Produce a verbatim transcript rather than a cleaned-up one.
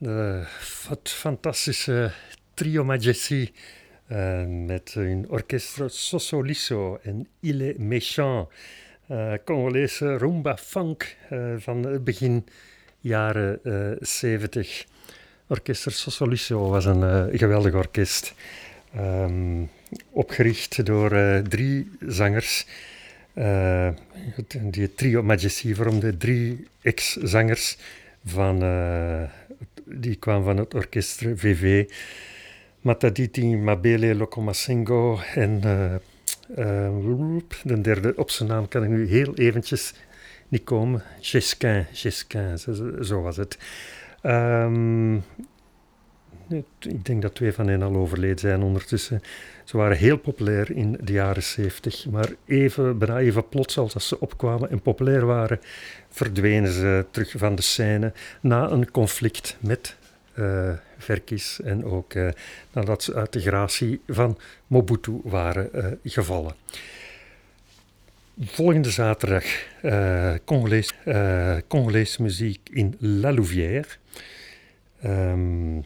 de het fantastische Trio Majesty uh, met hun orkestro Sosoliso en Il est méchant. Uh, Congolese rumba funk uh, van begin jaren uh, zeventig. Orkester Sosoliso was een uh, geweldig orkest. Um, opgericht door uh, drie zangers. Uh, die Trio Majesty vormde drie ex-zangers van, uh, die kwamen van het orkester V V. Mataditi Mabele Lokomasengo en uh, uh, de derde op zijn naam kan ik nu heel eventjes niet komen. Jesquin, Jesquin, zo, zo was het. Um, ik denk dat twee van hen al overleden zijn ondertussen. Ze waren heel populair in de jaren zeventig, maar even, bijna even plots als ze opkwamen en populair waren, verdwenen ze terug van de scène na een conflict met uh, Verkis en ook uh, nadat ze uit de gratie van Mobutu waren uh, gevallen. Volgende zaterdag uh, Congolees, uh, Congolese muziek in La Louvière. Um,